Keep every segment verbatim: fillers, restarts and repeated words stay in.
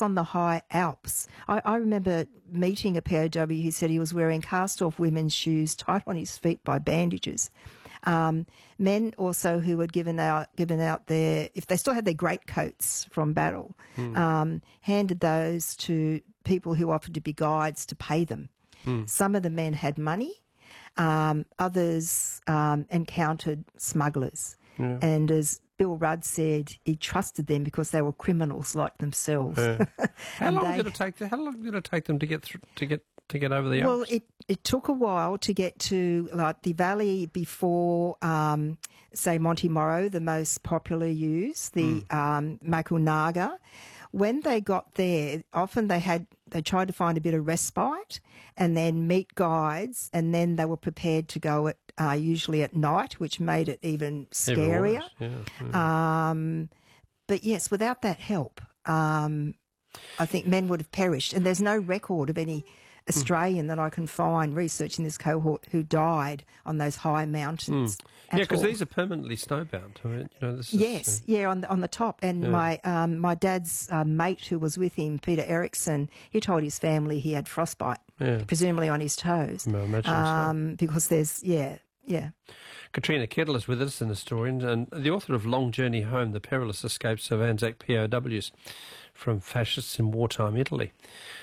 that's on the high Alps. I, I remember meeting a P O W who said he was wearing cast-off women's shoes tied on his feet by bandages. Um, men also who had given out given out their, if they still had their greatcoats from battle, mm. um, handed those to people who offered to be guides to pay them. Mm. Some of the men had money, um, others um, encountered smugglers. Yeah. And as Bill Rudd said, he trusted them because they were criminals like themselves. Yeah. How long they, did it take? How long did it take them to get through, to get to get over the Alps? Well, it it took a while to get to like the valley before, um, say Monte Moro, the most popular use, the mm. um, Macunaga. When they got there, often they had they tried to find a bit of respite and then meet guides, and then they were prepared to go at uh, usually at night, which made it even scarier. Yeah, yeah. Um, but yes, without that help, um, I think men would have perished. And there's no record of any Australian mm. that I can find researching this cohort who died on those high mountains. Mm. Yeah, because these are permanently snowbound. I mean, you know, this yes, is, uh, yeah, on the, on the top. And yeah. my um, my dad's uh, mate who was with him, Peter Eriksson, he told his family he had frostbite, yeah. presumably on his toes. I imagine um, so. Because there's, yeah, yeah. Katrina Kettle is with us, an historian and the author of Long Journey Home, The Perilous Escapes of Anzac P O Ws from Fascists in Wartime Italy.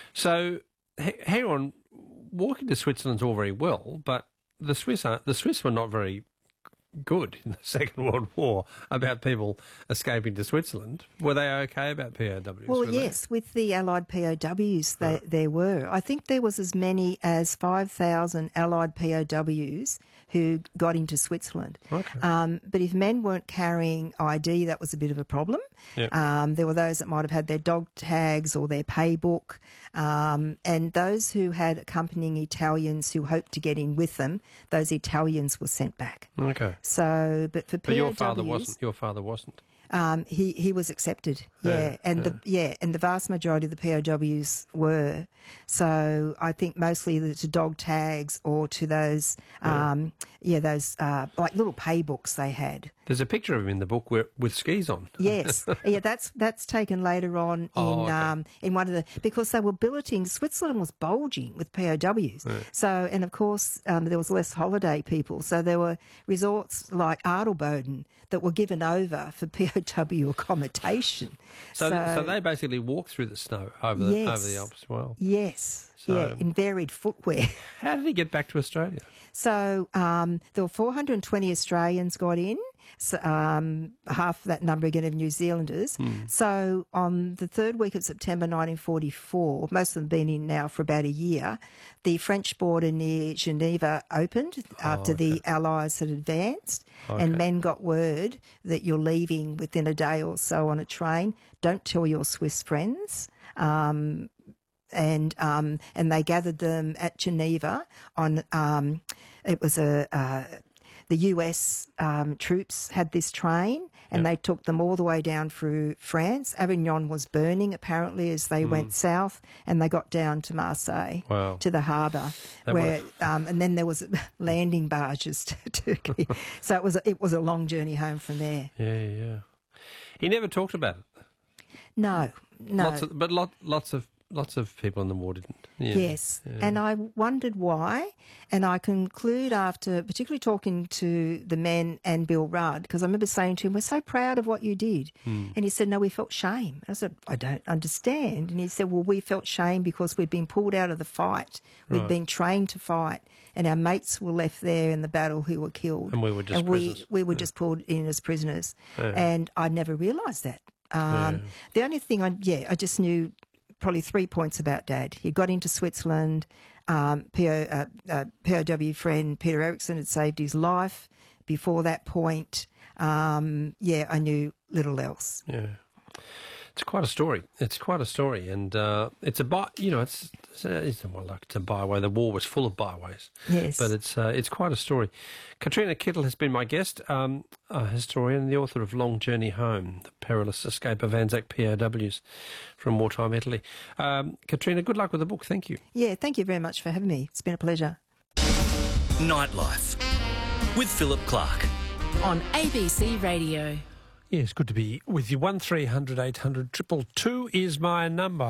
So, hang on, walking to Switzerland's all very well, but the Swiss are, the Swiss were not very good in the Second World War about people escaping to Switzerland. Were they okay about P O Ws? Well, yes, they? With the Allied P O Ws, they, right. there were. I think there was as many as five thousand Allied P O Ws who got into Switzerland. Okay. Um, but if men weren't carrying I D, that was a bit of a problem. Yep. Um, there were those that might have had their dog tags or their pay book, um, and those who had accompanying Italians who hoped to get in with them, those Italians were sent back. Okay. So, but for but P O Ws... your father wasn't. Your father wasn't. Um, he, he was accepted, yeah, yeah and yeah. the yeah, and the vast majority of the P O Ws were. So I think mostly to dog tags or to those, yeah, um, yeah those uh, like little pay books they had. There's a picture of him in the book where, with skis on. Yes, yeah, that's that's taken later on in oh, okay. um, in one of the because they were billeting. Switzerland was bulging with P O Ws. Yeah. So and of course um, there was less holiday people. So there were resorts like Adelboden that were given over for P O W accommodation. So, so, so they basically walked through the snow over the, yes, over the Alps as well. Yes, so, yeah, in varied footwear. How did he get back to Australia? So um, there were four hundred twenty Australians got in. So, um, half that number again of New Zealanders. Mm. So on the third week of September nineteen forty-four, most of them have been in now for about a year, the French border near Geneva opened oh, after okay. the Allies had advanced, okay. and men got word that you're leaving within a day or so on a train. Don't tell your Swiss friends. Um, and um, and they gathered them at Geneva on, um, it was a... Uh, The U S um, troops had this train and yep. they took them all the way down through France. Avignon was burning apparently as they mm. went south, and they got down to Marseille, wow. to the harbour, where um, and then there was landing barges to Turkey. So it was a, it was a long journey home from there. Yeah, yeah. He never talked about it. No, no. Lots of, but lot, lots of lots of people in the war didn't. Yeah. Yes, yeah. and I wondered why, and I conclude after particularly talking to the men and Bill Rudd, because I remember saying to him, we're so proud of what you did. Hmm. And he said, no, we felt shame. I said, I don't understand. And he said, well, we felt shame because we'd been pulled out of the fight. We'd Right. been trained to fight, and our mates were left there in the battle who were killed. And we were just and we, prisoners. we were yeah. just pulled in as prisoners. Yeah. And I never realised that. Um, yeah. The only thing I, yeah, I just knew probably three points about Dad. He got into Switzerland. Um, P O, uh, uh, P O W friend Peter Eriksson had saved his life. Before that point, um, yeah, I knew little else. Yeah. It's quite a story. It's quite a story, and uh, it's a by. You know, it's it's, a, it's well, like it's a byway. The war was full of byways. Yes, but it's uh, it's quite a story. Katrina Kettle has been my guest, um, a historian, and the author of Long Journey Home: The Perilous Escape of Anzac P O Ws from Wartime Italy. Um, Katrina, good luck with the book. Thank you. Yeah, thank you very much for having me. It's been a pleasure. Nightlife with Philip Clark on A B C Radio. Yes, good to be with you. One three hundred eight hundred triple two is my number.